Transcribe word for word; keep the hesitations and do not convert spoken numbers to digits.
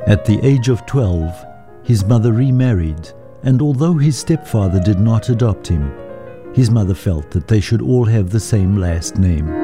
At the age of twelve, his mother remarried, and although his stepfather did not adopt him, his mother felt that they should all have the same last name.